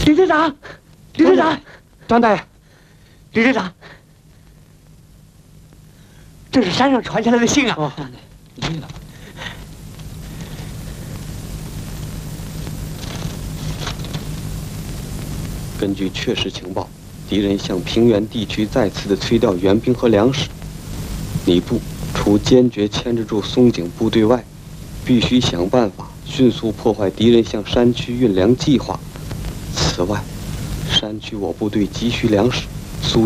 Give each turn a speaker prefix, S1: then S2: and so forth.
S1: 李队长，李队长，
S2: 张大爷，
S1: 李队长，这是山上传下来的信啊！
S2: 哦，你听了。根据确实情报，敌人向平原地区再次的催调援兵和粮食。你部除坚决牵制住松井部队外，必须想办法迅速破坏敌人向山区运粮计划。此外，山区我部队急需粮食，